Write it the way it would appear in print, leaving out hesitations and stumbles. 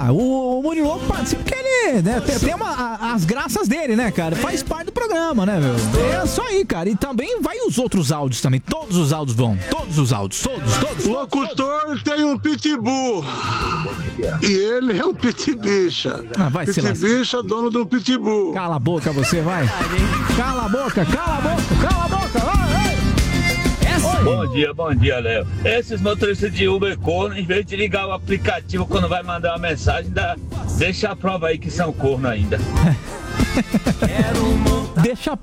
o Murilo participa porque ele, né, tem as graças dele, né, cara? Faz parte do programa, né, meu? É só aí, cara. E também vai os outros áudios também. Todos os áudios vão. Todos os áudios. Todos. O locutor tem um pitbull. E ele é um pitbicha. Vai se lascar. Pitbicha, dono do pitbull. Cala a boca você, vai. Cala a boca. Vai. Bom dia, Léo. Esses motoristas de Uber corno, em vez de ligar o aplicativo quando vai mandar uma mensagem, deixa a prova aí que são corno ainda. Deixa a